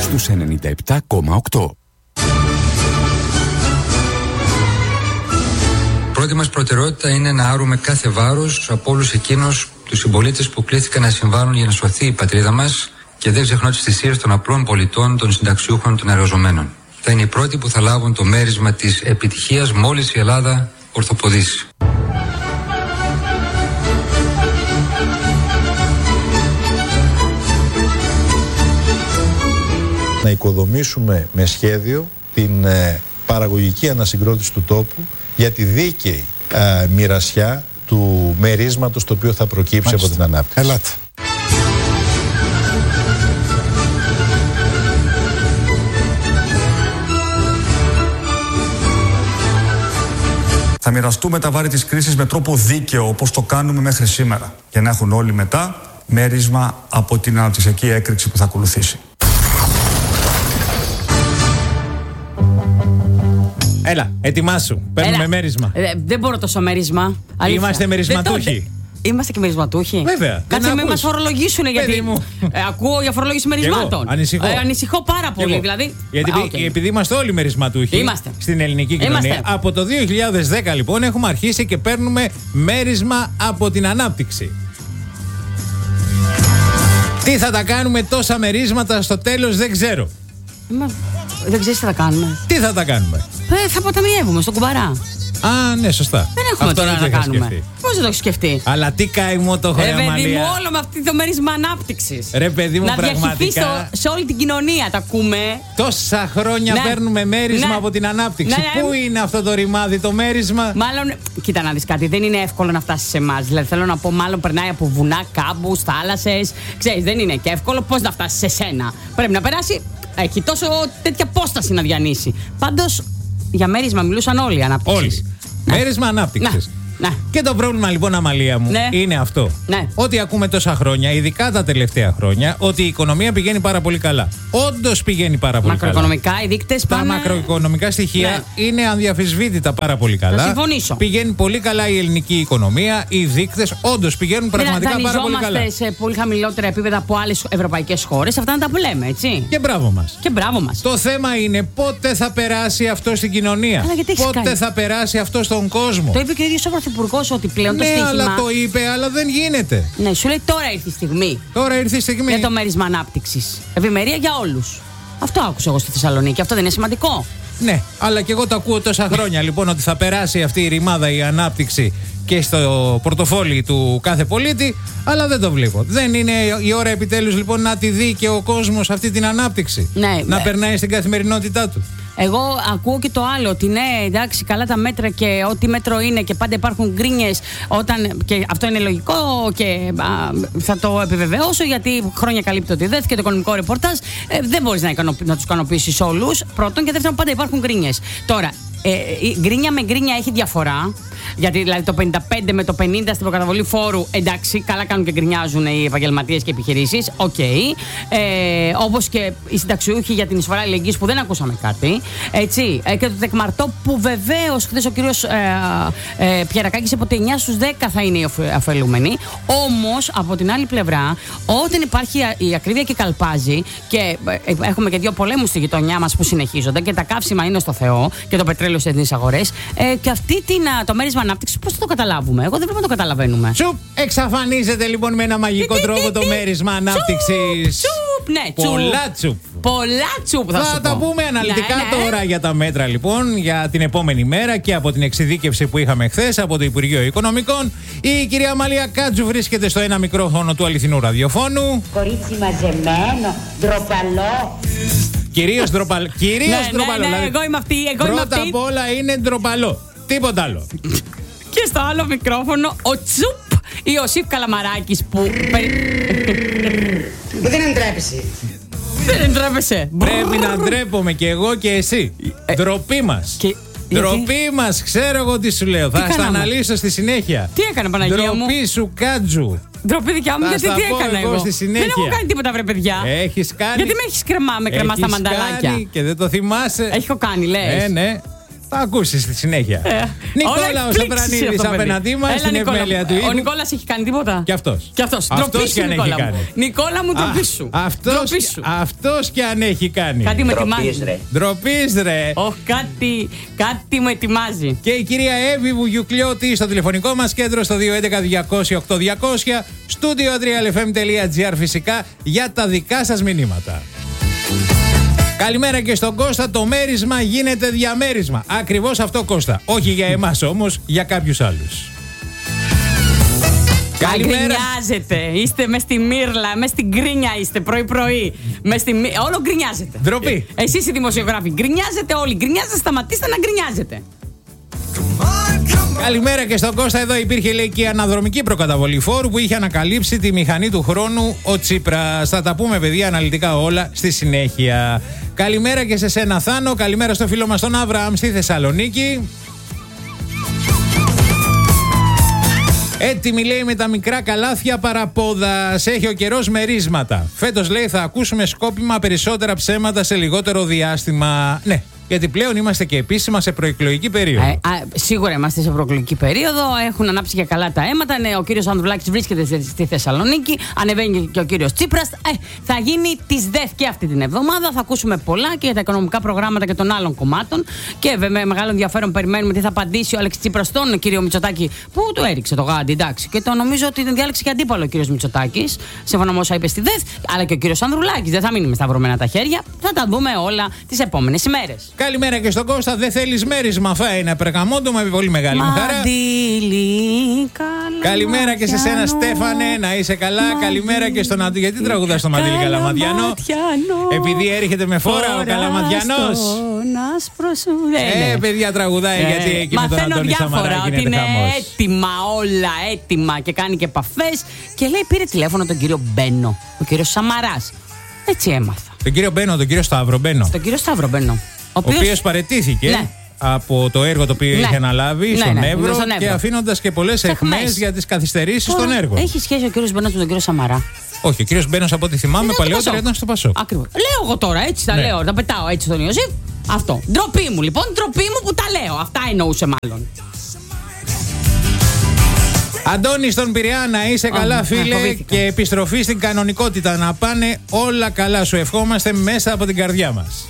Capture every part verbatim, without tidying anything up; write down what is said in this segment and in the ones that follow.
στους ενενήντα επτά κόμμα οκτώ. Πρώτη μας προτεραιότητα είναι να άρουμε κάθε βάρος από όλους εκείνους τους συμπολίτες που κλήθηκαν να συμβάλλουν για να σωθεί η πατρίδα μας και δεν ξεχνώ τις θυσίες των απλών πολιτών, των συνταξιούχων, των εργαζομένων. Θα είναι οι πρώτοι που θα λάβουν το μέρισμα της επιτυχίας μόλις η Ελλάδα ορθοποδήσει. Να οικοδομήσουμε με σχέδιο την ε, παραγωγική ανασυγκρότηση του τόπου για τη δίκαιη ε, μοιρασιά του μερίσματος το οποίο θα προκύψει. Μάλιστα. Από την ανάπτυξη. Ελάτε. Θα μοιραστούμε τα βάρη της κρίσης με τρόπο δίκαιο, όπως το κάνουμε μέχρι σήμερα, για να έχουν όλοι μετά μέρισμα από την αναπτυξιακή έκρηξη που θα ακολουθήσει. Έλα, ετοιμάσου. Παίρνουμε Έλα. μέρισμα. Ε, δεν μπορώ τόσο μέρισμα. Αλήθεια. Είμαστε μερισματούχοι. Είμαστε και μερισματούχοι. Βέβαια. Κάτσε μην μας φορολογήσουν, γιατί ε, ακούω για φορολόγηση μερισμάτων. Ανησυχώ. Ε, ανησυχώ πάρα πολύ. Δηλαδή... Γιατί Α, okay. επειδή είμαστε όλοι μερισματούχοι είμαστε. Στην ελληνική κοινωνία. Είμαστε. Από το δύο χιλιάδες δέκα λοιπόν έχουμε αρχίσει και παίρνουμε μέρισμα από την ανάπτυξη. Τι θα τα κάνουμε τόσα μερίσματα στο τέλος δεν ξέρω. Μα, δεν ξέρεις τι θα κάνουμε. Τι θα τα κάνουμε. Ε, θα αποταμιεύουμε στον κουμπαρά. Α, ναι, σωστά. Δεν έχουμε τώρα να κάνουμε. Πώς δεν το έχεις σκεφτεί. Αλλά τι καημό το έχω, ρε παιδί μου, όλο με αυτή το μέρισμα ανάπτυξης. Ρε παιδί μου, να πραγματικά. Να σε όλη την κοινωνία, τα ακούμε. Τόσα χρόνια ναι. παίρνουμε μέρισμα ναι. από την ανάπτυξη. Ναι, ναι. Πού είναι αυτό το ρημάδι, το μέρισμα. Μάλλον, κοίτα να δεις κάτι, δεν είναι εύκολο να φτάσει σε εμάς. Δηλαδή, θέλω να πω, μάλλον περνάει από βουνά, κάμπους, θάλασσες. Ξέρεις, δεν είναι και εύκολο. Πώς να φτάσει σε σένα. Πρέπει να περάσει. Έχει τόσο τέτοια απόσταση να διανύσει. Πάντως, για μέρισμα μιλούσαν όλοι ανάπτυξης. Όλοι. Ναι. Μέρισμα ανάπτυξης. Ναι. Και το πρόβλημα λοιπόν, Αμαλία μου, ναι. είναι αυτό. Ναι. Ότι ακούμε τόσα χρόνια, ειδικά τα τελευταία χρόνια, ότι η οικονομία πηγαίνει πάρα πολύ καλά. Όντως πηγαίνει πάρα πολύ μακροοικονομικά, καλά. Οι δείκτες πάνε... Τα μακροοικονομικά στοιχεία ναι. είναι αδιαφυσβήτητα πάρα πολύ καλά. Θα συμφωνήσω. Πηγαίνει πολύ καλά η ελληνική οικονομία. Οι δείκτες όντως πηγαίνουν πραγματικά πάρα πολύ καλά. Δανειζόμαστε σε πολύ χαμηλότερα επίπεδα από άλλες ευρωπαϊκές χώρες. Αυτά να τα λέμε, έτσι. Και μπράβο μας. Και μπράβο μας. Το θέμα είναι πότε θα περάσει αυτό στην κοινωνία. Πότε κάνει. θα περάσει αυτό στον κόσμο. Το είπε και ο ίδιος ο Πρωθυπουργός ότι πλέον. Ναι, στοίχημα. Αλλά το είπε, αλλά δεν γίνεται. Ναι, σου λέει τώρα ήρθε η στιγμή. Τώρα ήρθε η στιγμή. Για το μέρισμα ανάπτυξης. Ευημερία για όλους. Αυτό άκουσα εγώ στη Θεσσαλονίκη. Αυτό δεν είναι σημαντικό. Ναι, αλλά και εγώ το ακούω τόσα χρόνια λοιπόν ότι θα περάσει αυτή η ρημάδα, η ανάπτυξη και στο πορτοφόλι του κάθε πολίτη, αλλά δεν το βλέπω. Δεν είναι η ώρα επιτέλους λοιπόν να τη δει και ο κόσμος αυτή την ανάπτυξη. Ναι, να ναι. περνάει στην καθημερινότητά του. Εγώ ακούω και το άλλο, ότι ναι, εντάξει, καλά τα μέτρα και ό,τι μέτρο είναι και πάντα υπάρχουν γκρίνιες όταν. Και αυτό είναι λογικό και α, θα το επιβεβαιώσω, γιατί χρόνια καλύπτει ότι δεν και το οικονομικό ρεπορτάζ. Ε, δεν μπορείς να, να τους ικανοποιήσεις όλους. Πρώτον, και δεύτερον, πάντα υπάρχουν γκρίνιες. Τώρα, ε, η γκρίνια με γκρίνια έχει διαφορά. Γιατί δηλαδή το πενήντα πέντε με το πενήντα στην προκαταβολή φόρου, εντάξει, καλά κάνουν και γκρινιάζουν οι επαγγελματίες και οι επιχειρήσεις. Οκ. Okay. Ε, όπως και οι συνταξιούχοι για την εισφορά αλληλεγγύης που δεν ακούσαμε κάτι. Έτσι. Ε, και το τεκμαρτό που βεβαίως χθες ο κύριος ε, ε, Πιερακάκης είπε ότι εννιά στους δέκα θα είναι οι ωφελούμενοι. Όμως από την άλλη πλευρά, όταν υπάρχει η ακρίβεια και καλπάζει και ε, έχουμε και δύο πολέμους στη γειτονιά μας που συνεχίζονται και τα καύσιμα είναι στο Θεό και το πετρέλαιο στις εθνείς αγορές, ε, και αυτή την, το μέρισμα ανάπτυξη, πώς θα το καταλάβουμε. Εγώ δεν πρέπει να το καταλαβαίνουμε. Τσουπ! Εξαφανίζεται λοιπόν με ένα μαγικό τι, τρόπο τι, τι, το μέρισμα ανάπτυξης. Τσουπ! Ναι, τσουπ. Πολλά τσουπ. Πολλά τσουπ θα, θα τα πω. πούμε αναλυτικά ναι, ναι. τώρα για τα μέτρα λοιπόν για την επόμενη μέρα και από την εξειδίκευση που είχαμε χθες από το Υπουργείο Οικονομικών. Η κυρία Αμαλία Κάτζου βρίσκεται στο ένα μικρόφωνο του αληθινού ραδιοφώνου. Κορίτσι μαζεμένο, ντροπαλό. Κυρίως ντροπαλό. Κυρίως ναι, ντροπαλό. Ναι, ναι, δηλαδή, εγώ είμαι αυτή. Εγώ πρώτα είμαι αυτή. απ' όλα είναι ντροπαλό. Τίποτα άλλο. Και στο άλλο μικρόφωνο ο Τσουπ ή ο Σιφ Καλαμαράκης που. Δεν εντρέπεσαι. Δεν εντρέπεσαι. Πρέπει να ντρέπομαι κι εγώ και εσύ. Ε, Ντροπή μας. Και... Ντροπή μας, ξέρω εγώ τι σου λέω. Τι θα στα αναλύσω στη συνέχεια. Τι έκανα, Παναγία μου. Ντροπή σου, Κάτζου. Ντροπή δικιά μου, γιατί τι έκανα εγώ. Στη συνέχεια. Δεν έχω κάνει τίποτα, βρε παιδιά. Έχεις κάνει. Γιατί με έχεις κρεμά, με κρεμά στα μανταλάκια. Κάνει και δεν το θυμάσαι. Έχω κάνει, λες. Ναι, ναι. Θα ακούσεις στη συνέχεια. Ε, Νικόλα ο Σαπρανίδης απέναντί μας στην επιμέλεια του ήχου. Ο Νικόλας έχει κάνει τίποτα. Και αυτός. Και αυτός. Αυτός και αν έχει κάνει. Νικόλα μου, ντροπή σου. Αυτός, αυτός και αν έχει κάνει. Κάτι με ετοιμάζει. Ντροπής ρε. Όχι, κάτι, κάτι με ετοιμάζει. Και η κυρία Εύη Βουγιουκλιώτη στο τηλεφωνικό μας κέντρο στο δύο έντεκα διακόσια οκτώ διακόσια, στούντιο τρία ελ εφ εμ τελεία τζι άρ φυσικά για τα δικά σας μηνύματα. Καλημέρα και στον Κώστα, το μέρισμα γίνεται διαμέρισμα. Ακριβώς αυτό, Κώστα. Όχι για εμάς όμως, για κάποιους άλλους. Καλημέρα. Γκρινιάζετε. Είστε μες στη μύρλα, μες στην γκρίνια είστε πρωί-πρωί. Μες στη... Όλο γκρινιάζετε. Ντροπή. Ε, εσείς οι δημοσιογράφοι γκρινιάζετε όλοι. Γκρινιάζετε, σταματήστε να γκρινιάζετε. Καλημέρα και στον Κώστα. Εδώ υπήρχε, λέει, και η αναδρομική προκαταβολή φόρου που είχε ανακαλύψει τη μηχανή του χρόνου ο Τσίπρας. Θα τα πούμε, παιδιά, αναλυτικά όλα στη συνέχεια. Καλημέρα και σε σένα, Θάνο. Καλημέρα στο φίλο μας τον Αβραάμ στη Θεσσαλονίκη. Έτοιμη, λέει, με τα μικρά καλάθια παραπόδας. Έχει ο καιρός μερίσματα. Φέτος, λέει, θα ακούσουμε σκόπιμα περισσότερα ψέματα σε λιγότερο διάστημα. Ναι. Γιατί πλέον είμαστε και επίσημα σε προεκλογική περίοδο. Ε, α, σίγουρα είμαστε σε προεκλογική περίοδο. Έχουν ανάψει και καλά τα αίματα. Ναι, ο κύριος Ανδρουλάκης βρίσκεται στη Θεσσαλονίκη. Ανεβαίνει και ο κύριος Τσίπρας. Ε, θα γίνει της ΔΕΘ και αυτή την εβδομάδα. Θα ακούσουμε πολλά και για τα οικονομικά προγράμματα και των άλλων κομμάτων. Και με μεγάλο ενδιαφέρον περιμένουμε τι θα απαντήσει ο Αλέξης Τσίπρας στον κύριο Μητσοτάκη, που του έριξε το γάντι, εντάξει. Και το νομίζω ότι την διάλεξε και αντίπαλο ο κύριος Μητσοτάκης, σύμφωνα με όσα είπε στη ΔΕΘ. Αλλά και ο κύριος Ανδρουλάκης. Δεν θα μείνει με σταυρωμένα τα χέρια. Θα τα δούμε όλα τις επόμενες ημέρες. Καλημέρα και στον Κώστα. Δεν θέλεις μέρισμα, φάει ένα περγαμόντο με πολύ μεγάλη μου χαρά. Καλημέρα και σε σένα, Στέφανε, να είσαι καλά. Μαντήλι, καλημέρα και στον Άντου. Γιατί τραγουδά στο Μαντήλι Καλαμαδιανό? Επειδή έρχεται με φόρα ο Καλαμαδιανός. Ε, παιδιά, τραγουδάει, ε, γιατί εκεί με τον Αντώνη Σαμαρά γίνεται είναι χαμός. Έτοιμα όλα, έτοιμα και κάνει και επαφές. Και λέει, πήρε τηλέφωνο τον κύριο Μπένο, ο κύριος Σαμαράς. Έτσι έμαθα. Τον κύριο Μπένο, τον κύριο Σταύρο Μπένο. Τον κύριο Σταύρο Μπένο. Ο οποίος παραιτήθηκε, ναι, από το έργο το οποίο, ναι, είχε αναλάβει, ναι, στον, ναι, Εύρο, στον Εύρο, και αφήνοντας και πολλές αιχμές για τις καθυστερήσεις στον έργο. Έχει σχέση ο κύριος Μπένος με τον κύριο Σαμαρά? Όχι, ο κύριος Μπένος, από ό,τι θυμάμαι, παλαιότερα ήταν στο Πασόκ. Ακριβώς. Λέω εγώ τώρα, έτσι τα, ναι, λέω, τα πετάω έτσι στον Ιωσήφ. Αυτό. Ντροπή μου λοιπόν, ντροπή μου που τα λέω. Αυτά εννοούσε μάλλον. Αντώνη στον Πειραιά, να είσαι oh, καλά, φίλε, και επιστροφή στην κανονικότητα. Να πάνε όλα καλά, σου ευχόμαστε μέσα από την καρδιά μας.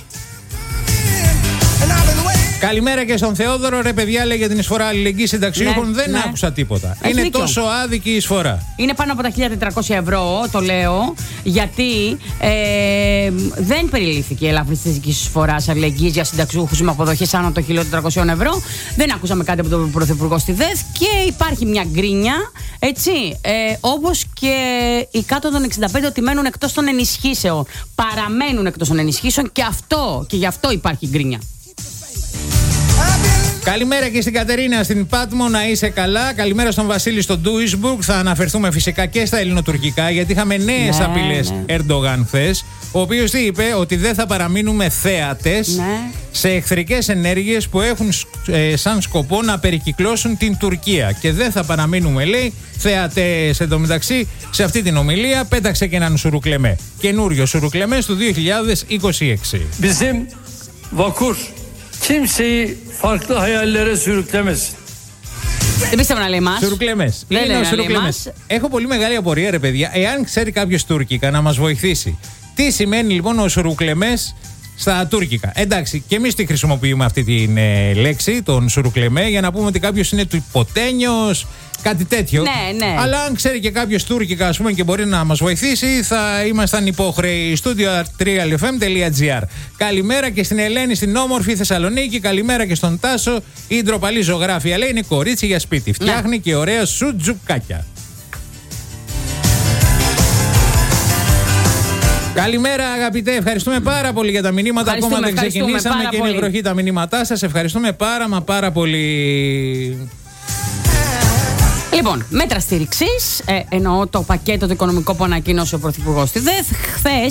Καλημέρα και στον Θεόδωρο. Ρε παιδιά, λέει, για την εισφορά αλληλεγγύης συνταξιούχων, ναι, δεν, ναι, άκουσα τίποτα. Έχει Είναι δίκιο. Τόσο άδικη η εισφορά. Είναι πάνω από τα χίλια τετρακόσια ευρώ, το λέω, γιατί ε, δεν περιλήφθηκε η ελάφρυνση της εισφοράς αλληλεγγύης για συνταξιούχους με αποδοχές άνω των χίλια τετρακόσια ευρώ. Δεν ακούσαμε κάτι από τον Πρωθυπουργό στη ΔΕΘ και υπάρχει μια γκρίνια, έτσι, ε, όπως και οι κάτω των εξήντα πέντε ότι μένουν εκτός των ενισχύσεων. Παραμένουν εκτός των ενισχύσεων και αυτό, και γι' αυτό υπάρχει γκρίνια. Καλημέρα και στην Κατερίνα στην Πάτμο, να είσαι καλά. Καλημέρα στον Βασίλη στο Ντούισμπουργκ. Θα αναφερθούμε φυσικά και στα ελληνοτουρκικά, γιατί είχαμε νέες ναι, απειλές, ναι, Ερντογάν χθες, ο οποίος τι είπε? Ότι δεν θα παραμείνουμε θέατες, ναι, σε εχθρικές ενέργειες που έχουν ε, σαν σκοπό να περικυκλώσουν την Τουρκία. Και δεν θα παραμείνουμε, λέει, θέατες. Εν τω μεταξύ, σε αυτή την ομιλία πέταξε και έναν σουρουκλεμέ. Καινούριο σουρουκλεμέ του δύο χιλιάδες είκοσι έξι. Bizim vakur kimseyi farklı hayallere sürüklemesin. Δεν πίστευα να λέει μας. Σουρουκλεμές. Είναι σουρουκλεμές. Έχω πολύ μεγάλη απορία, ρε παιδιά, εάν ξέρει κάποιος τουρκικά να μας βοηθήσει. Τι σημαίνει λοιπόν ο σουρουκλεμές στα τουρκικά? Εντάξει, και εμείς τη χρησιμοποιούμε αυτή τη ε, λέξη, τον σουρουκλεμέ, για να πούμε ότι κάποιος είναι του υποτένιος, κάτι τέτοιο. Ναι, ναι. Αλλά αν ξέρει και κάποιος τουρκικά, ας πούμε, και μπορεί να μας βοηθήσει, θα ήμασταν υπόχρεοι. στούντιο τρία ελ εφ εμ τελεία τζι άρ. Καλημέρα και στην Ελένη στην όμορφη Θεσσαλονίκη. Καλημέρα και στον Τάσο. Η ντροπαλή ζωγράφια, λέει, είναι κορίτσι για σπίτι. Φτιάχνει, ναι, και ωραία σουτζουκάκια. Καλημέρα, αγαπητέ. Ευχαριστούμε πάρα πολύ για τα μηνύματα. Ακόμα δεν ξεκινήσαμε και είναι βροχή τα μηνύματά σας. Ευχαριστούμε πάρα μα πάρα πολύ. Λοιπόν, μέτρα στήριξης, ε, εννοώ το πακέτο το οικονομικό που ανακοίνωσε ο Πρωθυπουργός στη ΔΕΘ. Χθες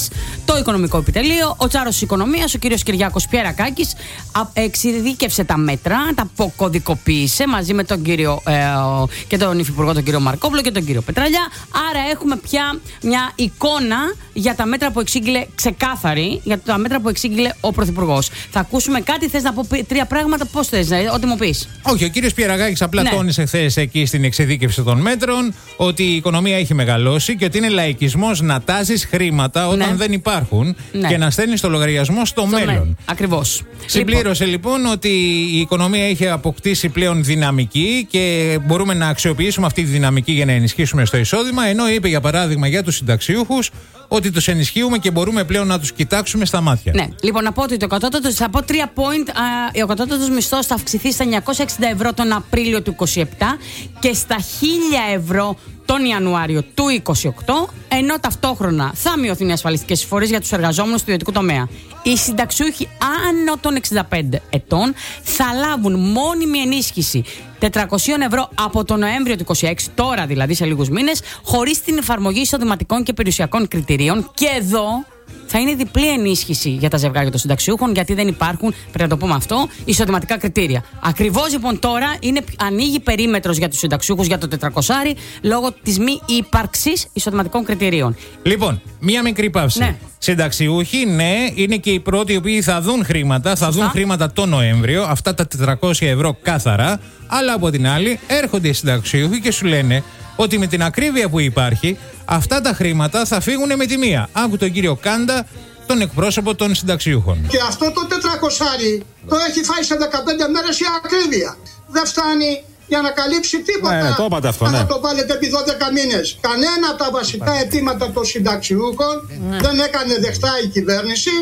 το Οικονομικό Επιτελείο, ο Τσάρος της Οικονομίας, ο κύριος Κυριάκος Πιερακάκης, εξειδίκευσε τα μέτρα, τα αποκωδικοποίησε μαζί με τον κύριο ε, και τον Υφυπουργό, τον κύριο Μαρκόπουλο και τον κύριο Πετραλιά. Άρα έχουμε πια μια εικόνα για τα μέτρα που εξήγηλε, ξεκάθαρη για τα μέτρα που εξήγηλε ο Πρωθυπουργός. Θα ακούσουμε κάτι, θες να πω τρία πράγματα, πώς θες, ό,τι μου πεις. Όχι, ο κύριος Πιερακάκης απλά ναι. τόνισε χθες εκεί στην εξειδίκευση των μέτρων ότι η οικονομία έχει μεγαλώσει και ότι είναι λαϊκισμός να τάζεις χρήματα όταν ναι. δεν υπάρχουν ναι. και να στέλνεις το λογαριασμό στο, στο μέλλον. Με... Ακριβώς. Συμπλήρωσε λοιπόν. λοιπόν ότι η οικονομία έχει αποκτήσει πλέον δυναμική και μπορούμε να αξιοποιήσουμε αυτή τη δυναμική για να ενισχύσουμε στο εισόδημα, ενώ είπε για παράδειγμα για τους συνταξιούχους ότι τους ενισχύουμε και μπορούμε πλέον να τους κοιτάξουμε στα μάτια. Ναι, λοιπόν, να πω ότι το κατώτατο, θα πω τρία point, α, ο κατώτατος μισθός θα αυξηθεί στα εννιακόσια εξήντα ευρώ τον Απρίλιο του είκοσι επτά και στα χίλια ευρώ τον Ιανουάριο του είκοσι οκτώ, ενώ ταυτόχρονα θα μειωθούν οι ασφαλιστικές εισφορές για τους εργαζόμενους του ιδιωτικού τομέα. Οι συνταξιούχοι άνω των εξήντα πέντε ετών θα λάβουν μόνιμη ενίσχυση τετρακόσια ευρώ από τον Νοέμβριο του είκοσι έξι, τώρα δηλαδή σε λίγους μήνες, χωρίς την εφαρμογή εισοδηματικών και περιουσιακών κριτηρίων. Και εδώ θα είναι διπλή ενίσχυση για τα ζευγάρια των συνταξιούχων, γιατί δεν υπάρχουν, πρέπει να το πούμε αυτό, εισοδηματικά κριτήρια. Ακριβώς λοιπόν τώρα είναι, ανοίγει περίμετρος για τους συνταξιούχους για το τετρακόσια λόγω της μη ύπαρξης εισοδηματικών κριτηρίων. Λοιπόν, μία μικρή παύση. Ναι. Συνταξιούχοι, ναι, είναι και οι πρώτοι οι οποίοι θα δουν χρήματα, θα Σωστά. δουν χρήματα το Νοέμβριο, αυτά τα τετρακόσια ευρώ κάθαρα, αλλά από την άλλη έρχονται οι συνταξιούχοι και σου λένε ότι με την ακρίβεια που υπάρχει, αυτά τα χρήματα θα φύγουν με τη μία. Άκου τον κύριο Κάντα, τον εκπρόσωπο των συνταξιούχων. Και αυτό το τετρακόσια το έχει φάει σε δεκαπέντε μέρες η ακρίβεια. Δεν φτάνει για να καλύψει τίποτα. Ναι, το είπατε αυτό, ναι. Θα το βάλετε επί δώδεκα μήνες. Κανένα από τα βασικά αιτήματα των συνταξιούχων ναι. δεν έκανε δεχτά η κυβέρνηση.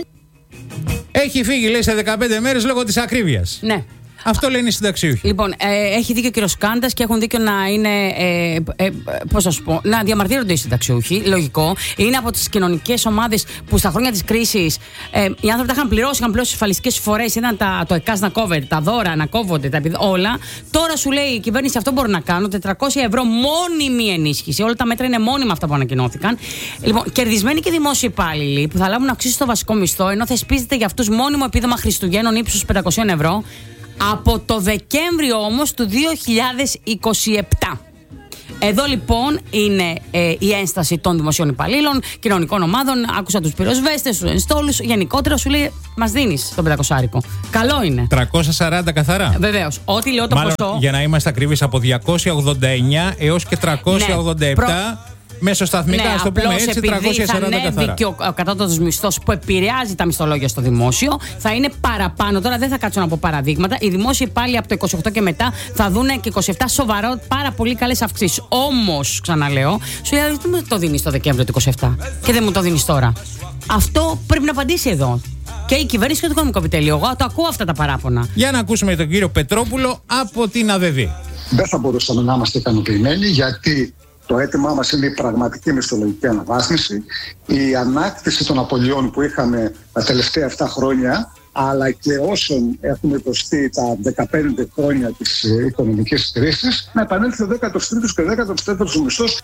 Έχει φύγει, λέει, σε δεκαπέντε μέρες λόγω της ακρίβειας. Ναι. Αυτό λένε οι συνταξιούχοι. Λοιπόν, ε, έχει δίκιο ο κύριος Κάντας και έχουν δίκιο να είναι. Ε, ε, πώς να σου πω, να διαμαρτύρονται οι συνταξιούχοι. Λογικό. Είναι από τις κοινωνικές ομάδες που στα χρόνια της κρίσης ε, οι άνθρωποι τα είχαν πληρώσει, είχαν πληρώσει ασφαλιστικές εισφορές, ήταν τα, το ΕΚΑΣ να κόβεται, τα δώρα να κόβονται, τα, όλα. Τώρα σου λέει η κυβέρνηση αυτό μπορεί να κάνω. τετρακόσια ευρώ μόνιμη ενίσχυση. Όλα τα μέτρα είναι μόνιμα αυτά που ανακοινώθηκαν. Λοιπόν, κερδισμένοι και δημόσιοι υπάλληλοι που θα λάβουν αυξήσεις στο βασικό μισθό, ενώ θεσπίζεται για αυτούς μόνιμο επίδομα Χριστουγέννων ύψους πεντακόσια ευρώ. Από το Δεκέμβριο όμως του δύο χιλιάδες είκοσι επτά. Εδώ λοιπόν είναι ε, η ένσταση των δημοσίων υπαλλήλων, κοινωνικών ομάδων. Άκουσα τους πυροσβέστες, τους ενστόλους. Γενικότερα σου λέει, μας δίνεις τον πεντακόσάρικο. Καλό είναι. τριακόσια σαράντα καθαρά. Βεβαίως. Ό,τι λέω το Μάλλον, ποσό. Για να είμαστε ακριβείς, από διακόσια ογδόντα εννιά έως και τριακόσια ογδόντα επτά. Ναι, προ... Μεσοσταθμικά, ναι, ας το πούμε έτσι, τριακόσια σαράντα καθαρά. Θα ανέβει και ο κατώτατος μισθός που επηρεάζει τα μισθολόγια στο δημόσιο. Θα είναι παραπάνω. Τώρα δεν θα κάτσω να πω παραδείγματα. Οι δημόσιοι πάλι από το είκοσι οκτώ και μετά θα δουν και είκοσι επτά σοβαρό, πάρα πολύ καλές αυξήσεις. Όμως, ξαναλέω, σου λέει, δεν μου το δίνεις το Δεκέμβριο του είκοσι επτά και δεν μου το δίνεις τώρα. Αυτό πρέπει να απαντήσει εδώ. Και η κυβέρνηση και το Οικονομικό Επιτέλειο. Εγώ το ακούω αυτά τα παράπονα. Για να ακούσουμε τον κύριο Πετρόπουλο από την ΑΔΔ. Δεν θα μπορούσαμε να είμαστε ικανοποιημένοι, γιατί το αίτημά μας είναι η πραγματική μισθολογική αναβάθμιση, η ανάκτηση των απολειών που είχαμε τα τελευταία επτά χρόνια, αλλά και όσων έχουμε υποστεί τα δεκαπέντε χρόνια της οικονομικής κρίσης, να επανέλθει ο δέκατος τρίτος και ο δέκατος τέταρτος μισθός.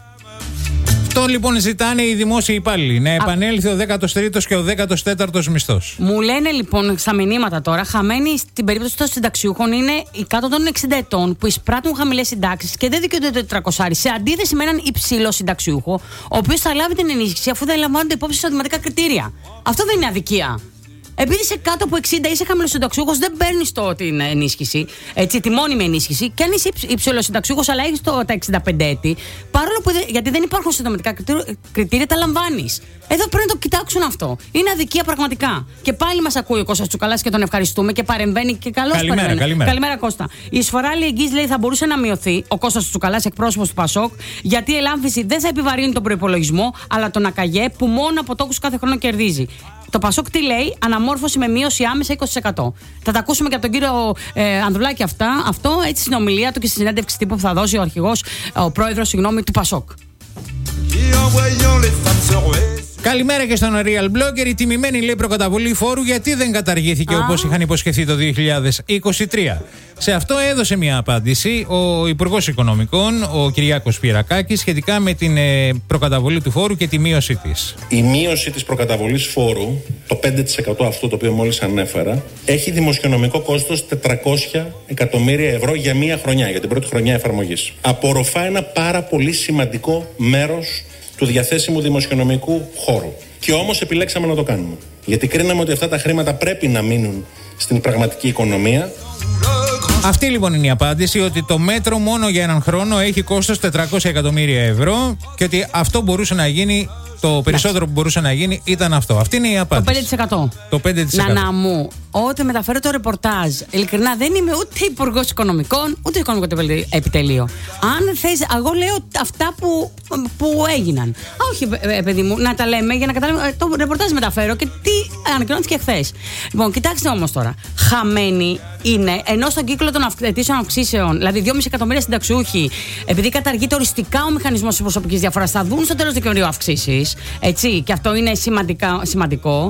Αυτό λοιπόν ζητάνε οι δημόσιοι υπάλληλοι, να επανέλθει ο δέκατος τρίτος και ο δέκατος τέταρτος μισθός. Μου λένε λοιπόν στα μηνύματα τώρα, χαμένοι στην περίπτωση των συνταξιούχων είναι οι κάτω των εξήντα ετών που εισπράττουν χαμηλές συντάξεις και δεν δικαιούνται το τετρακόσια, σε αντίθεση με έναν υψηλό συνταξιούχο, ο οποίος θα λάβει την ενίσχυση αφού δεν λαμβάνονται υπόψη εισοδηματικά κριτήρια. Αυτό δεν είναι αδικία. Επειδή είσαι κάτω από εξήντα, είσαι χαμηλοσυνταξιούχος, δεν παίρνεις την ενίσχυση, έτσι, τη μόνιμη ενίσχυση. Και αν είσαι υψηλοσυνταξιούχος, αλλά έχεις τα εξήντα πέντε έτη, παρόλο που δεν, γιατί δεν υπάρχουν συνταγματικά κριτήρια, τα λαμβάνεις. Εδώ πρέπει να το κοιτάξουν αυτό. Είναι αδικία πραγματικά. Και πάλι μας ακούει ο Κώστας Τσουκαλάς και τον ευχαριστούμε και παρεμβαίνει και καλώς καλημέρα, παρεμβαίνει. Καλημέρα. Καλημέρα, Κώστα. Η εισφορά αλληλεγγύης, λέει, θα μπορούσε να μειωθεί, ο Κώστας Τσουκαλάς, εκπρόσωπος του Πασόκ, γιατί η ελάμφιση δεν θα επιβαρύνει τον προϋπολογισμό, αλλά τον ΑΚΑΓΕ που μόνο από τόκους κάθε χρόνο κερδίζει. Το Πασόκ τι λέει, αναμόρφωση με μείωση άμεσα είκοσι τοις εκατό. Θα τα ακούσουμε και από τον κύριο ε, Ανδρουλάκη αυτά, αυτό έτσι στην ομιλία του και στη συνέντευξη τύπου που θα δώσει ο αρχηγός, ο πρόεδρος, συγγνώμη, του Πασόκ. Καλημέρα και στον Real Blogger. Η τιμημένη, λέει, προκαταβολή φόρου γιατί δεν καταργήθηκε όπως είχαν υποσχεθεί το δύο χιλιάδες είκοσι τρία. Σε αυτό έδωσε μια απάντηση ο Υπουργός Οικονομικών, ο Κυριάκος Πυρακάκης, σχετικά με την ε, προκαταβολή του φόρου και τη μείωσή της. Η μείωση της προκαταβολής φόρου, το πέντε τοις εκατό αυτό το οποίο μόλις ανέφερα, έχει δημοσιονομικό κόστος τετρακόσια εκατομμύρια ευρώ για μία χρονιά, για την πρώτη χρονιά εφαρμογής. Απορροφά ένα πάρα πολύ σημαντικό μέρος του διαθέσιμου δημοσιονομικού χώρου. Και όμως επιλέξαμε να το κάνουμε. Γιατί κρίναμε ότι αυτά τα χρήματα πρέπει να μείνουν στην πραγματική οικονομία. Αυτή λοιπόν είναι η απάντηση, ότι το μέτρο μόνο για έναν χρόνο έχει κόστος τετρακόσια εκατομμύρια ευρώ και ότι αυτό μπορούσε να γίνει, το περισσότερο που μπορούσε να γίνει ήταν αυτό. Αυτή είναι η απάντηση. Το πέντε τοις εκατό. Το πέντε τοις εκατό. Νανά μου, όταν μεταφέρω το ρεπορτάζ, ειλικρινά δεν είμαι ούτε υπουργός οικονομικών, ούτε οικονομικό επιτελείο. Αν θες, εγώ λέω αυτά που, που έγιναν. Α, όχι, παιδί μου, να τα λέμε για να καταλάβουμε. Το ρεπορτάζ μεταφέρω και τι ανακοινώθηκε χθες. Λοιπόν, κοιτάξτε όμως τώρα. Χαμένοι είναι, ενώ στον κύκλο των αιτήσεων αυξήσεων, δηλαδή δυόμισι εκατομμύρια συνταξιούχοι, επειδή καταργείται οριστικά ο μηχανισμός της προσωπικής διαφοράς, θα δουν στο τέλος Δεκεμβρίου αυξήσεις. Έτσι, και αυτό είναι σημαντικά, σημαντικό.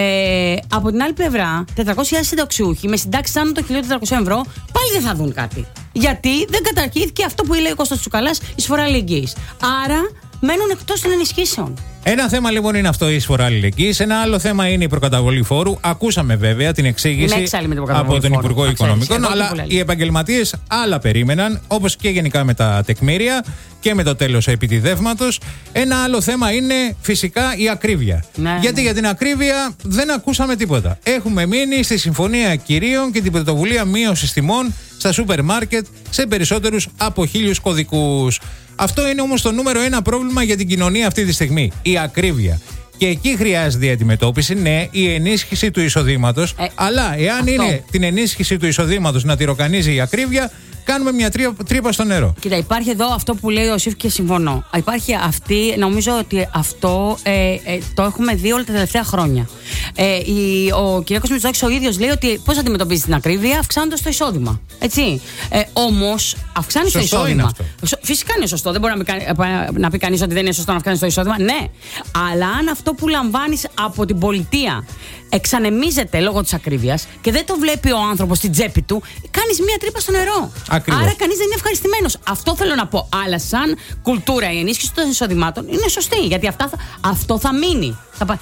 Ε, από την άλλη πλευρά, τετρακόσιοι χιλιάδες συνταξιούχοι με συντάξεις άνω των χίλια τετρακόσια ευρώ πάλι δεν θα δουν κάτι. Γιατί δεν καταργήθηκε αυτό που λέει ο Κώστας Τσουκαλάς, η εισφορά αλληλεγγύης. Άρα μένουν εκτός των ενισχύσεων. Ένα θέμα λοιπόν είναι αυτό, η εισφορά αλληλεγγύης. Ένα άλλο θέμα είναι η προκαταβολή φόρου. Ακούσαμε βέβαια την εξήγηση από τον Υπουργό Οικονομικών, αλλά οι επαγγελματίες άλλα περίμεναν, όπως και γενικά με τα τεκμήρια και με το τέλος επιτιδεύματος. Ένα άλλο θέμα είναι φυσικά η ακρίβεια. Ναι, Γιατί ναι. για την ακρίβεια δεν ακούσαμε τίποτα. Έχουμε μείνει στη Συμφωνία Κυρίων και την πρωτοβουλία μείωσης τιμών στα σούπερ μάρκετ σε περισσότερους από χίλιους κωδικούς. Αυτό είναι όμως το νούμερο ένα πρόβλημα για την κοινωνία αυτή τη στιγμή. Η ακρίβεια. Και εκεί χρειάζεται αντιμετώπιση, ναι, η ενίσχυση του εισοδήματος. Ε, αλλά εάν αυτό. είναι την ενίσχυση του εισοδήματος να τυροκανίζει η ακρίβεια, κάνουμε μια τρύπα στο νερό. Κοίτα, υπάρχει εδώ αυτό που λέει ο Σιφ και συμφωνώ. Υπάρχει αυτή, νομίζω ότι αυτό ε, ε, το έχουμε δει όλα τα τελευταία χρόνια. Ε, η, ο κ. Μητσοτάκης ο ίδιος λέει ότι πώς αντιμετωπίζει την ακρίβεια, αυξάνοντας το εισόδημα. Έτσι. Ε, όμως, αυξάνει το εισόδημα. Φυσικά είναι σωστό. Δεν μπορεί να, να πει κανείς ότι δεν είναι σωστό να αυξάνει το εισόδημα. Ναι. Αλλά αν αυτό που λαμβάνεις από την πολιτεία εξανεμίζεται λόγω της ακρίβειας και δεν το βλέπει ο άνθρωπος στην τσέπη του, κάνεις μία τρύπα στο νερό. Ακριβώς. Άρα κανείς δεν είναι ευχαριστημένος. Αυτό θέλω να πω. Αλλά σαν κουλτούρα η ενίσχυση των εισοδημάτων είναι σωστή. Γιατί αυτά θα, αυτό θα μείνει. Θα...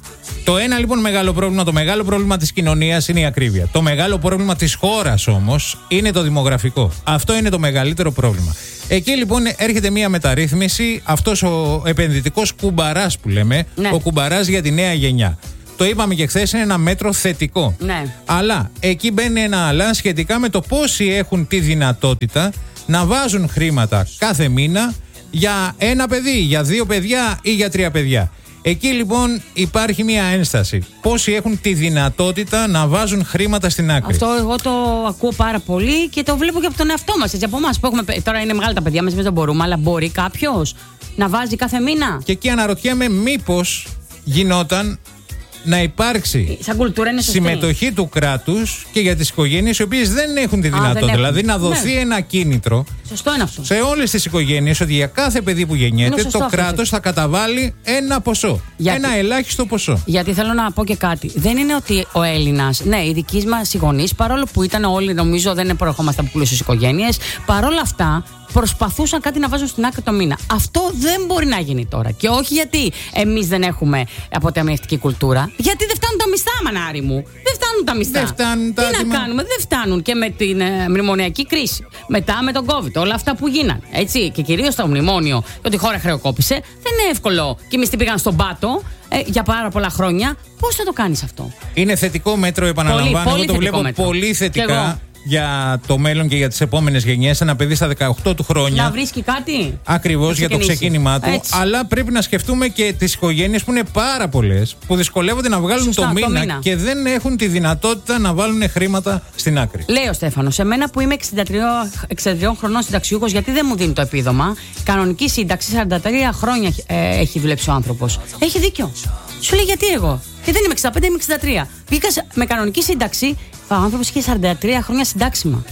Το ένα λοιπόν μεγάλο πρόβλημα, το μεγάλο πρόβλημα της κοινωνίας είναι η ακρίβεια. Το μεγάλο πρόβλημα της χώρας όμως είναι το δημογραφικό. Αυτό είναι το μεγαλύτερο πρόβλημα. Εκεί λοιπόν έρχεται μια μεταρρύθμιση, αυτός ο επενδυτικός κουμπαράς που λέμε, ναι. ο κουμπαράς για τη νέα γενιά. Το είπαμε και χθες, είναι ένα μέτρο θετικό. Ναι. Αλλά εκεί μπαίνει ένα αλλά σχετικά με το πόσοι έχουν τη δυνατότητα να βάζουν χρήματα κάθε μήνα για ένα παιδί, για δύο παιδιά ή για τρία παιδιά. Εκεί λοιπόν υπάρχει μια ένσταση. Πόσοι έχουν τη δυνατότητα να βάζουν χρήματα στην άκρη. Αυτό εγώ το ακούω πάρα πολύ και το βλέπω και από τον εαυτό μας. Έτσι, από εμάς που έχουμε. Τώρα είναι μεγάλα τα παιδιά μας, εμείς δεν μπορούμε, αλλά μπορεί κάποιος να βάζει κάθε μήνα. Και εκεί αναρωτιέμαι μήπως γινόταν να υπάρξει συμμετοχή του κράτους και για τις οικογένειες οι οποίες δεν έχουν τη δυνατότητα. Δηλαδή να δοθεί ναι. ένα κίνητρο Σωστό είναι αυτό. σε όλες τις οικογένειες ότι για κάθε παιδί που γεννιέται το κράτος θα καταβάλει ένα ποσό. Γιατί, ένα ελάχιστο ποσό. Γιατί θέλω να πω και κάτι. Δεν είναι ότι ο Έλληνας, ναι, οι δικοί μας οι γονείς, παρόλο που ήταν όλοι, νομίζω δεν προερχόμαστε από πλούσιες οικογένειες, παρόλα αυτά προσπαθούσαν κάτι να βάζουν στην άκρη το μήνα. Αυτό δεν μπορεί να γίνει τώρα. Και όχι γιατί εμείς δεν έχουμε αποταμιευτική κουλτούρα. Γιατί δεν φτάνουν τα μισθά, μανάρι μου. Δεν φτάνουν τα μισθά. Δεν φτάνουν τα Τι άτομα. να κάνουμε, δεν φτάνουν. Και με την ε, μνημονιακή κρίση. Μετά με τον COVID, όλα αυτά που γίνανε. Έτσι. Και κυρίως το μνημόνιο, ότι η χώρα χρεοκόπησε. Δεν είναι εύκολο. Και εμείς την πήγαν στον πάτο ε, για πάρα πολλά χρόνια. Πώς θα το κάνεις αυτό? Είναι θετικό μέτρο, επαναλαμβάνω. Πολύ, πολύ Εγώ το βλέπω μέτρο. πολύ θετικά. Για το μέλλον και για τις επόμενες γενιές. Ένα παιδί στα δεκαοκτώ του χρόνια να βρίσκει κάτι. Ακριβώς για το ξεκίνημά του. Έτσι. Αλλά πρέπει να σκεφτούμε και τις οικογένειες που είναι πάρα πολλές, που δυσκολεύονται να βγάλουν Σωστά, το, μήνα το μήνα και δεν έχουν τη δυνατότητα να βάλουν χρήματα στην άκρη. Λέει ο Στέφανος, σε μένα που είμαι εξήντα τριών χρονών συνταξιούχος, γιατί δεν μου δίνει το επίδομα? Κανονική σύνταξη, σαράντα τρία χρόνια ε, έχει δουλέψει ο άνθρωπος. Έχει δίκιο. Σου λέει γιατί εγώ? Και δεν είμαι εξήντα πέντε, είμαι εξήντα τρία. Πήγα με κανονική σύνταξη, ο άνθρωπος είχε σαράντα τρία χρόνια συντάξιμα.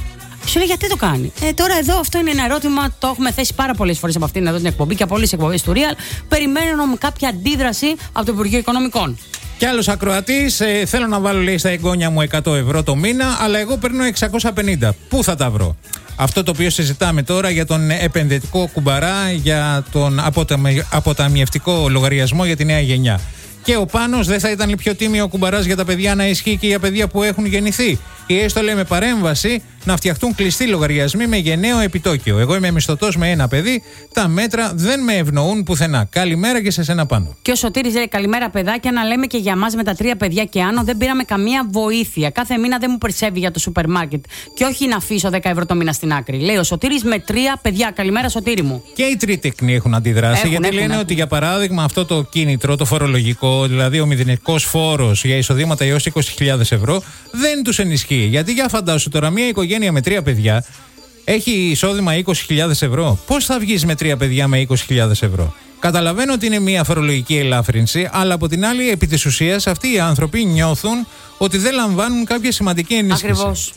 Σου λέει γιατί το κάνει. Ε, τώρα εδώ αυτό είναι ένα ερώτημα, το έχουμε θέσει πάρα πολλές φορές από αυτήν εδώ την εκπομπή και από όλες τις εκπομπές του Real. Περιμένουμε κάποια αντίδραση από το Υπουργείο Οικονομικών. Κι άλλος ακροατής, ε, θέλω να βάλω λέει στα εγγόνια μου εκατό ευρώ το μήνα, αλλά εγώ παίρνω εξακόσια πενήντα. Πού θα τα βρω? Αυτό το οποίο συζητάμε τώρα για τον επενδυτικό κουμπαρά, για τον αποταμιευτικό λογαριασμό για τη νέα γενιά. Και ο Πάνος, δεν θα ήταν πιο τίμιο ο κουμπαράς για τα παιδιά να ισχύει και για παιδιά που έχουν γεννηθεί? Ή έστω λέμε παρέμβαση να φτιαχτούν κλειστοί λογαριασμοί με γενναίο επιτόκιο. Εγώ είμαι μισθωτός με ένα παιδί, τα μέτρα δεν με ευνοούν πουθενά. Καλημέρα και σε σένα Πάνο. Και ο Σωτήρης λέει καλημέρα παιδάκια, να λέμε και για μας με τα τρία παιδιά και άνω δεν πήραμε καμία βοήθεια. Κάθε μήνα δεν μου περισσεύει για το σούπερ μάρκετ. Και όχι να αφήσω δέκα ευρώ το μήνα στην άκρη. Λέει ο Σωτήρης με τρία παιδιά. Καλημέρα Σωτήρη μου. Και οι τρίτεκνοι έχουν αντιδράσει, έχουν, γιατί έχουν, λένε έχουν. ότι για παράδειγμα αυτό το κίνητρο, το φορολογικό, δηλαδή ο μηδενικός φόρος για εισοδήματα έως είκοσι χιλιάδες ευρώ, δεν τους ενισχύει. Γιατί για φαντάσου τώρα, μια οικογένεια με τρία παιδιά έχει εισόδημα είκοσι χιλιάδες ευρώ. Πώς θα βγεις με τρία παιδιά με είκοσι χιλιάδες ευρώ? Καταλαβαίνω ότι είναι μια φορολογική ελάφρυνση, αλλά από την άλλη, επί της ουσίας, αυτοί οι άνθρωποι νιώθουν ότι δεν λαμβάνουν κάποια σημαντική ενίσχυση. Ακριβώς.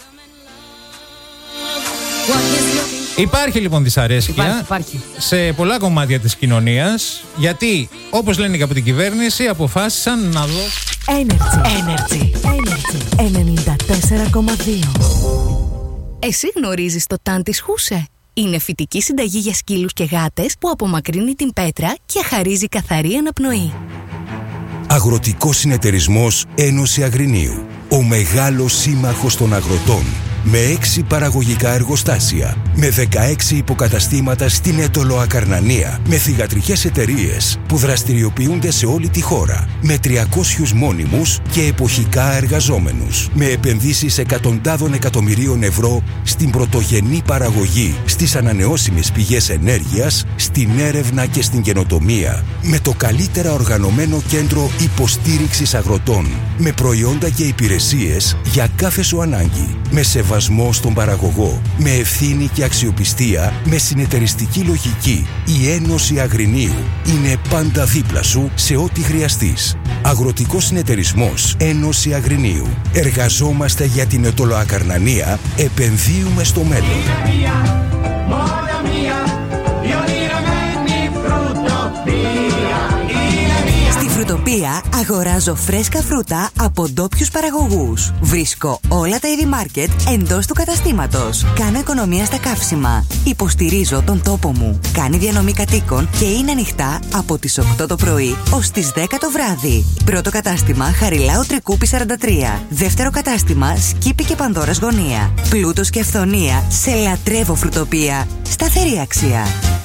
Υπάρχει λοιπόν δυσαρέσκεια υπάρχει, υπάρχει. σε πολλά κομμάτια της κοινωνίας, γιατί όπως λένε και από την κυβέρνηση αποφάσισαν να δω Energy, Energy, Energy ενενήντα τέσσερα κόμμα δύο. Εσύ γνωρίζεις το τάν της Χούσε? Είναι φυτική συνταγή για σκύλους και γάτες που απομακρύνει την πέτρα και χαρίζει καθαρή αναπνοή. Αγροτικός συνεταιρισμός Ένωση Αγρινίου. Ο μεγάλος σύμμαχος των αγροτών. Με έξι παραγωγικά εργοστάσια, με δεκαέξι υποκαταστήματα στην Αιτωλοακαρνανία, με θυγατρικές εταιρείες που δραστηριοποιούνται σε όλη τη χώρα, με τριακόσιους μόνιμους και εποχικά εργαζόμενους, με επενδύσεις εκατοντάδων εκατομμυρίων ευρώ στην πρωτογενή παραγωγή, στις ανανεώσιμες πηγές ενέργειας, στην έρευνα και στην καινοτομία, με το καλύτερα οργανωμένο κέντρο υποστήριξης αγροτών, με προϊόντα και υπηρεσίες για κάθε σου ανάγκη, με σεβασμό στον παραγωγό, με ευθύνη και αξιοπιστία, με συνεταιριστική λογική. Η Ένωση Αγρινίου είναι πάντα δίπλα σου σε ό,τι χρειαστείς. Αγροτικός συνεταιρισμός Ένωση Αγρινίου. Εργαζόμαστε για την Αιτωλοακαρνανία, επενδύουμε στο μέλλον. Φρουτοπία αγοράζω φρέσκα φρούτα από ντόπιους παραγωγούς. Βρίσκω όλα τα είδη μάρκετ εντός του καταστήματος. Κάνω οικονομία στα καύσιμα. Υποστηρίζω τον τόπο μου. Κάνει διανομή κατοίκων και είναι ανοιχτά από τις οκτώ το πρωί ως τις δέκα το βράδυ. Πρώτο κατάστημα Χαριλάου Τρικούπη σαράντα τρία. Δεύτερο κατάστημα Σκύπη και Πανδώρας Γωνία. Πλούτος και αυθονία σε λατρεύω φρουτοπία. Σταθερή αξία.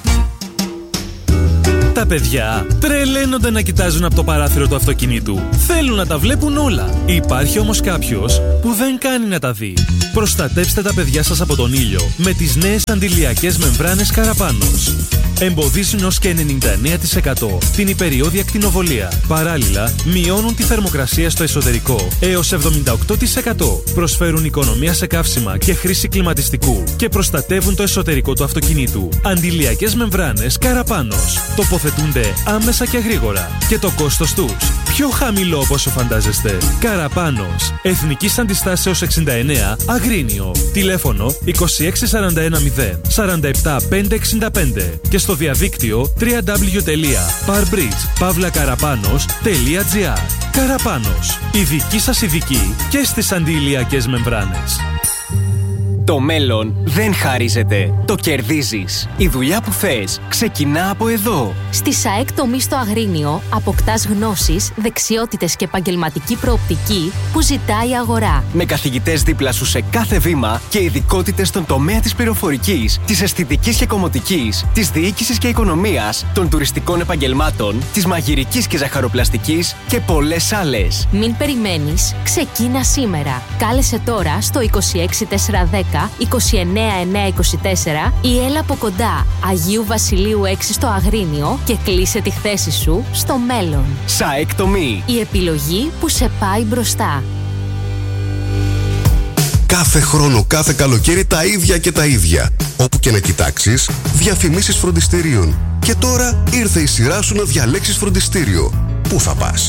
Τα παιδιά τρελαίνονται να κοιτάζουν από το παράθυρο του αυτοκινήτου. Θέλουν να τα βλέπουν όλα. Υπάρχει όμως κάποιος που δεν κάνει να τα δει. Προστατέψτε τα παιδιά σας από τον ήλιο με τις νέες αντιλιακές μεμβράνες Καραπάνος. Εμποδίζουν ως και ενενήντα εννέα τοις εκατό την υπεριώδη ακτινοβολία. Παράλληλα, μειώνουν τη θερμοκρασία στο εσωτερικό έως εβδομήντα οκτώ τοις εκατό. Προσφέρουν οικονομία σε καύσιμα και χρήση κλιματιστικού και προστατεύουν το εσωτερικό του αυτοκινήτου. Αντιλιακές μεμβράνες Καραπάνος. Τοποθετούνται άμεσα και γρήγορα. Και το κόστος τους πιο χαμηλό από όσο φαντάζεστε. Καραπάνος. Εθνικής Αντιστάσεως εξήντα εννέα, Αγρίνιο. Τηλέφωνο είκοσι έξι σαράντα ένα μηδέν σαράντα επτά πεντακόσια εξήντα πέντε και στο διαδίκτυο double-u double-u double-u τελεία parbridge παύλα καραπάνος τελεία gr. Καραπάνος. Η δική σας ειδική και στις αντιηλιακές μεμβράνες. Το μέλλον δεν χαρίζεται, το κερδίζεις. Η δουλειά που θες ξεκινά από εδώ. Στη ΣΑΕΚ Τομή στο Αγρίνιο αποκτάς γνώσεις, δεξιότητες και επαγγελματική προοπτική που ζητάει η αγορά. Με καθηγητές δίπλα σου σε κάθε βήμα και ειδικότητες στον τομέα της πληροφορικής, της αισθητικής και κομμωτικής, της διοίκησης και οικονομίας, των τουριστικών επαγγελμάτων, της μαγειρικής και ζαχαροπλαστικής και πολλές άλλες. Μην περιμένεις, ξεκίνα σήμερα. Κάλεσε τώρα στο είκοσι έξι τετρακόσια δέκα είκοσι εννέα εννιακόσια είκοσι τέσσερα ή έλα από κοντά Αγίου Βασιλείου έξι στο Αγρίνιο και κλείσε τη θέση σου στο μέλλον. ΣΑΕΚ Τομή. Η επιλογή που σε πάει μπροστά. Κάθε χρόνο, κάθε καλοκαίρι τα ίδια και τα ίδια. Όπου και να κοιτάξεις, διαφημίσεις φροντιστηρίων. Και τώρα ήρθε η σειρά σου να διαλέξεις φροντιστήριο. Πού θα πας?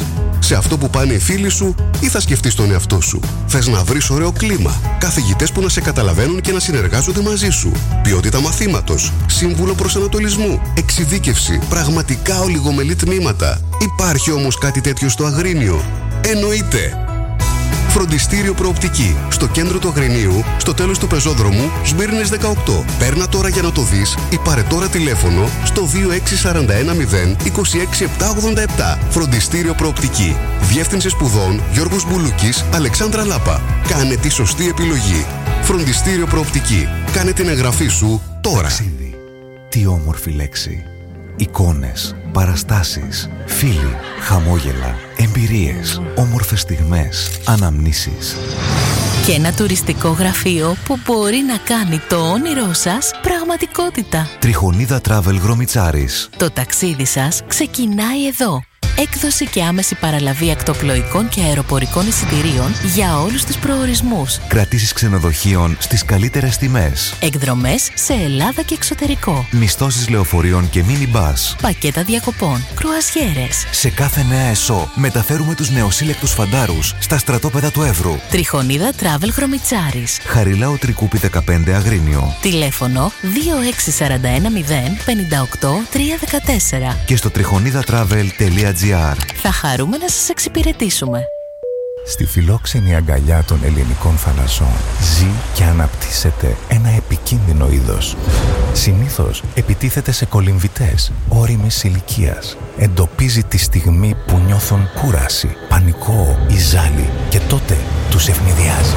σε αυτό που πάνε οι φίλοι σου ή θα σκεφτείς τον εαυτό σου? Θες να βρεις ωραίο κλίμα, καθηγητές που να σε καταλαβαίνουν και να συνεργάζονται μαζί σου, ποιότητα μαθήματος, σύμβουλο προσανατολισμού, εξειδίκευση, πραγματικά ολιγομελή τμήματα? Υπάρχει όμως κάτι τέτοιο στο Αγρίνιο? Εννοείται! Φροντιστήριο Προοπτική. Στο κέντρο του Αγρινίου, στο τέλος του πεζόδρομου, Σμύρνης δεκαοκτώ. Παίρνα τώρα για να το δεις ή πάρε τώρα τηλέφωνο στο δύο έξι τέσσερα ένα μηδέν δύο έξι επτά ογδόντα επτά. Φροντιστήριο Προοπτική. Διεύθυνση σπουδών Γιώργος Μπουλούκης, Αλεξάνδρα Λάπα. Κάνε τη σωστή επιλογή. Φροντιστήριο Προοπτική. Κάνε την εγγραφή σου τώρα. Ταξίδι. Τι όμορφη λέξη. Εικόνες, παραστάσεις, φίλοι, χαμόγελα, εμπειρίες, όμορφες στιγμές, αναμνήσεις. Και ένα τουριστικό γραφείο που μπορεί να κάνει το όνειρό σας πραγματικότητα. Τριχονίδα Travel Γρομιτσάρης. Το ταξίδι σας ξεκινάει εδώ. Έκδοση και άμεση παραλαβή ακτοπλοϊκών και αεροπορικών εισιτηρίων για όλους τους προορισμούς. Κρατήσεις ξενοδοχείων στις καλύτερες τιμές. Εκδρομές σε Ελλάδα και εξωτερικό. Μισθώσεις λεωφορείων και μίνι μπας. Πακέτα διακοπών, κρουαζιέρες. Σε κάθε νέα ΕΣΟ μεταφέρουμε τους νεοσύλλεκτους φαντάρους στα στρατόπεδα του Εύρου. Τριχονίδα Travel Γρομιτσάρης. Χαριλάου Τρικούπη δεκαπέντε Αγρίνιο. Τηλέφωνο δύο έξι τέσσερα ένα μηδέν πέντε οκτώ τρία ένα τέσσερα. Και στο τριχονίδα-travel τελεία τζι άρ. Θα χαρούμε να σας εξυπηρετήσουμε. Στη φιλόξενη αγκαλιά των ελληνικών θαλασσών ζει και αναπτύσσεται ένα επικίνδυνο είδος. Συνήθως επιτίθεται σε κολυμβητές όριμης ηλικίας. Εντοπίζει τη στιγμή που νιώθουν κούραση, πανικό ή ζάλι και τότε τους ευνηδιάζει.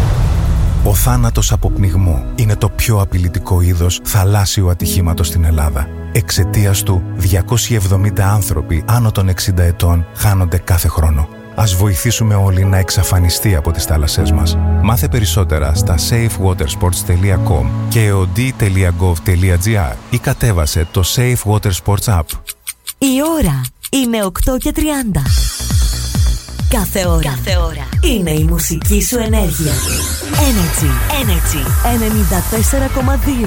Ο θάνατος από πνιγμό είναι το πιο απειλητικό είδος θαλάσσιου ατυχήματος στην Ελλάδα. Εξαιτίας του, διακόσιοι εβδομήντα άνθρωποι άνω των εξήντα ετών χάνονται κάθε χρόνο. Ας βοηθήσουμε όλοι να εξαφανιστεί από τις θάλασσές μας. Μάθε περισσότερα στα safe water sports τελεία com και eod τελεία gov τελεία gr ή κατέβασε το Safe Water Sports App. Η ώρα είναι οκτώ και τριάντα. Κάθε ώρα, Κάθε ώρα είναι η μουσική σου ενέργεια. Energy, Energy ενενήντα τέσσερα κόμμα δύο.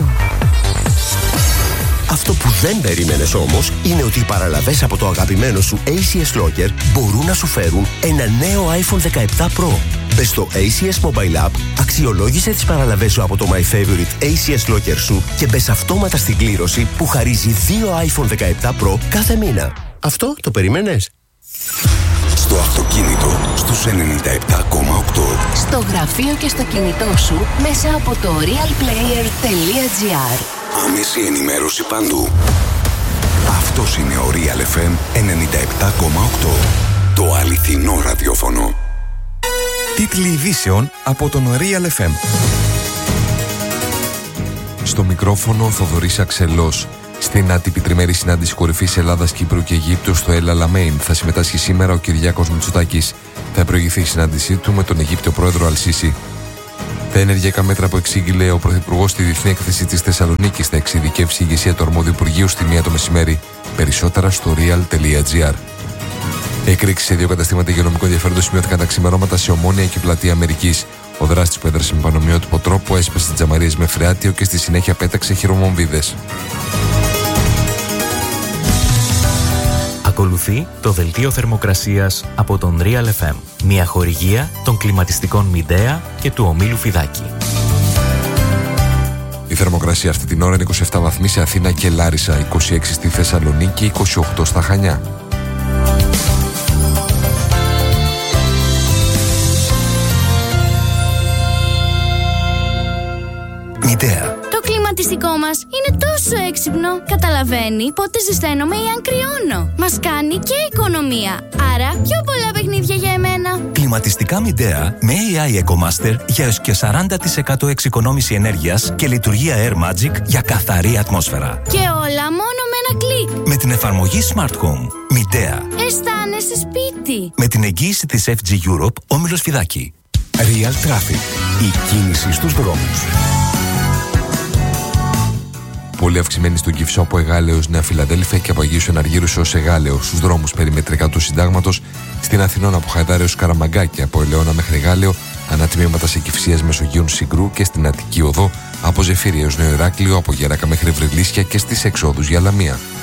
Αυτό που δεν περίμενες όμως είναι ότι οι παραλαβές από το αγαπημένο σου έι σι ες Locker μπορούν να σου φέρουν ένα νέο άιφον δεκαεπτά Pro. Μπες στο έι σι ες Mobile App, αξιολόγησε τις παραλαβές σου από το My Favorite έι σι ες Locker σου και μπες αυτόματα στην κλήρωση που χαρίζει δύο άιφον δεκαεπτά Pro κάθε μήνα. Αυτό το περίμενες? Στο αυτοκίνητο στους ενενήντα επτά κόμμα οκτώ. Στο γραφείο και στο κινητό σου μέσα από το realplayer τελεία gr. Άμεση ενημέρωση παντού. Αυτός είναι ο Real εφ εμ ενενήντα επτά κόμμα οκτώ. Το αληθινό ραδιόφωνο. Τίτλοι ειδήσεων από τον Real εφ εμ. Στο μικρόφωνο ο Θοδωρής Αξελός. Στην άτυπη τριμερή συνάντηση κορυφής Ελλάδας, Κύπρου και Αιγύπτου στο El Alamein θα συμμετάσχει σήμερα ο Κυριάκος Μητσοτάκης. Θα προηγηθεί η συνάντησή του με τον Αιγύπτιο πρόεδρο Αλ-Σίση. Τα ενεργειακά μέτρα που εξήγηλε ο Πρωθυπουργός στη Διεθνή Έκθεση της Θεσσαλονίκης θα εξειδικεύσει η ηγεσία του αρμόδιου Υπουργείου στη μία το μεσημέρι. Περισσότερα στο real τελεία gr. Εκρήξεις σε δύο καταστήματα υγειονομικού ενδιαφέροντος σημειώθηκαν τα ξημερώματα σε Ομόνια και Πλατεία Αμερικής. Ο δράστης που έδρασε με πανομοιότυπο τρόπο έσπασε τζαμαρίες με φρεάτιο και στη συνέχεια πέταξε χειρομομβίδες. Ακολουθεί το δελτίο θερμοκρασίας από τον Real εφ εμ, μια χορηγία των κλιματιστικών Μιντέα και του ομίλου Φιδάκη. Η θερμοκρασία αυτή την ώρα είναι είκοσι επτά βαθμοί σε Αθήνα και Λάρισα, είκοσι έξι στη Θεσσαλονίκη, είκοσι οκτώ στα Χανιά. Μιντέα. Το κλιματιστικό μας είναι τόσο έξυπνο. Καταλαβαίνει πότε ζεσταίνομαι ή αν κρυώνω. Μας κάνει και οικονομία. Άρα πιο πολλά παιχνίδια για εμένα. Κλιματιστικά Μιντέα με έι άι EcoMaster για έως και σαράντα τοις εκατό εξοικονόμηση ενέργειας και λειτουργία Air Magic για καθαρή ατμόσφαιρα. Και όλα μόνο με ένα κλικ. Με την εφαρμογή Smart Home. Μιντέα. Αισθάνεσαι σπίτι. Με την εγγύηση της εφ τζι Europe, όμιλος Φιδάκη. Real Traffic. Η κίνηση στους δρόμους. Πολύ αυξημένη στον Κυφσό από Εγάλεως Νέα Φιλαδέλφια και από Αγίους Εναργύρους έως Εγάλεως. Στους δρόμους περιμετρικά του Συντάγματος, στην Αθηνών από Χαϊδάρ έως Καραμαγκάκη, από Ελαιώνα μέχρι Εγάλεο, ανατμήματα σε Κυφσίας Μεσογείων Συγκρού και στην Αττική Οδό, από Ζεφύρι έως Νέο Ηράκλειο, από Γέρακα μέχρι Βρυλίσια και στις εξόδους για Λαμία.